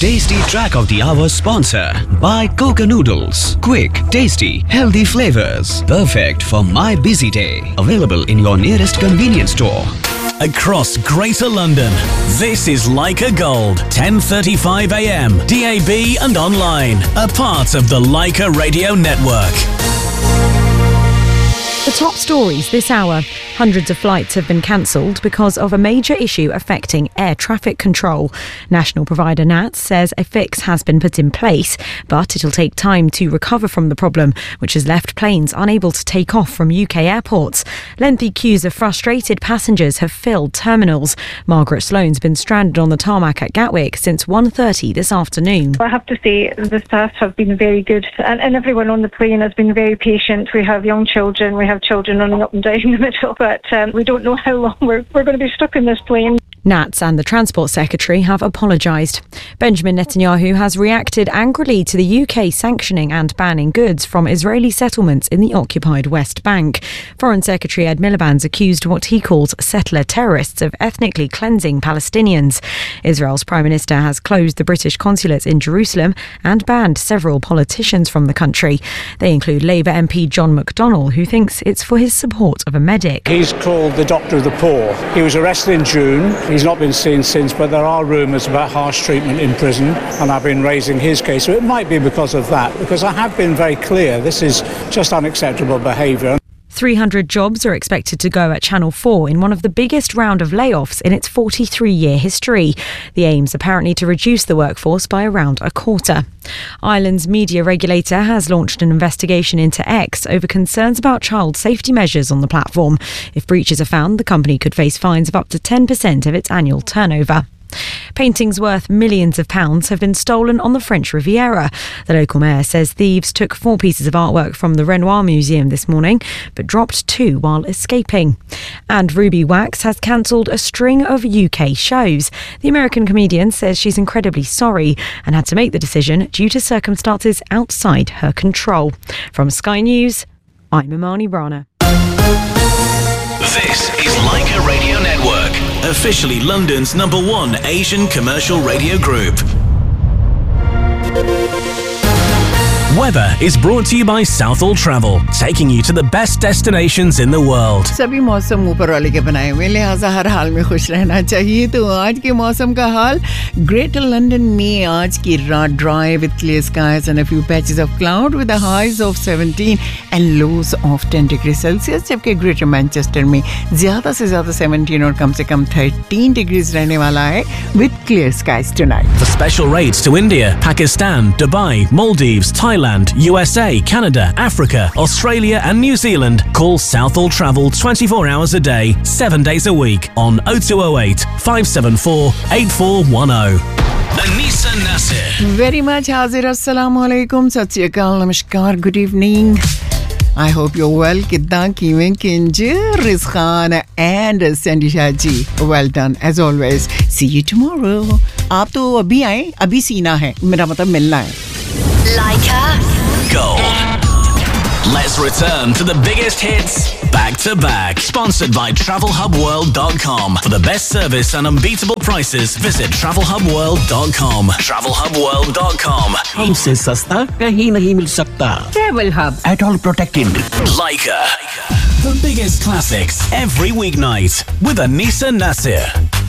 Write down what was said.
Tasty Track of the Hour sponsor by Coca Noodles. Quick, tasty, healthy flavors. Perfect for my busy day. Available in your nearest convenience store. Across Greater London, this is Leica Gold, 10:35 a.m. DAB and online. A part of the Leica Radio Network. The top stories this hour. Hundreds of flights have been cancelled because of a major issue affecting air traffic control. National provider NATS says a fix has been put in place, but it'll take time to recover from the problem, which has left planes unable to take off from UK airports. Lengthy queues of frustrated passengers have filled terminals. Margaret Sloane's been stranded on the tarmac at Gatwick since 1:30 this afternoon. I have to say the staff have been very good, and everyone on the plane has been very patient. We have young children, we have children running up and down the middle, but we don't know how long we're going to be stuck in this plane. NATS and the Transport Secretary have apologised. Benjamin Netanyahu has reacted angrily to the UK sanctioning and banning goods from Israeli settlements in the occupied West Bank. Foreign Secretary Ed Miliband's accused what he calls settler terrorists of ethnically cleansing Palestinians. Israel's Prime Minister has closed the British consulate in Jerusalem and banned several politicians from the country. They include Labour MP John McDonnell, who thinks it's for his support of a medic. He's called the doctor of the poor. He was arrested in June. He's not been seen since, but there are rumours about harsh treatment in prison, and I've been raising his case. So it might be because of that, because I have been very clear this is just unacceptable behaviour. 300 jobs are expected to go at Channel 4 in one of the biggest round of layoffs in its 43-year history. The aim's apparently to reduce the workforce by around a quarter. Ireland's media regulator has launched an investigation into X over concerns about child safety measures on the platform. If breaches are found, the company could face fines of up to 10% of its annual turnover. Paintings worth millions of pounds have been stolen on the French Riviera. The local mayor says thieves took 4 pieces of artwork from the Renoir Museum this morning, but dropped 2 while escaping. And Ruby Wax has cancelled a string of UK shows. The American comedian says she's incredibly sorry and had to make the decision due to circumstances outside her control. From Sky News, I'm Imani Rana. This is Leica Radio Network, officially London's #1 Asian commercial radio group. Weather is brought to you by Southall Travel, taking you to the best destinations in the world. सभी मौसम ऊपर वाले के बनाए हुए, लिहाजा हर हाल में खुश रहना चाहिए. तो आज के मौसम का हाल, ग्रेटर लंदन में आज की रात dry with clear skies and a few patches of cloud with the highs of 17 and lows of 10 degrees Celsius, जबकि ग्रेटर मैनचेस्टर में ज़्यादा से ज़्यादा 17 और कम से कम 13 degrees रहने वाला है with clear skies tonight. For special rates to India, Pakistan, Dubai, Maldives, Thailand, USA, Canada, Africa, Australia and New Zealand, call Southall Travel 24 hours a day, 7 days a week on 0208 574 8410. Anisa Nasir. Very much Hazir. Assalamu alaikum. Sat Sri Akal. Namaskar. Good evening. I hope you're well. Kidda Kiwen Kinjir, Riz Khan and Sandy Shaji. Well done as always. See you tomorrow. आप तो अभी आए, अभी सीना है. मेरा मतलब मिलना है. Leica Gold. Let's return to the biggest hits back to back. Sponsored by TravelHubWorld.com. For the best service and unbeatable prices, visit TravelHubWorld.com. TravelHubWorld.com. हमसे सस्ता कहीं नहीं मिल सकता. Travel Hub. At all protected. Leica. The biggest classics every weeknight with Anisa Nasir.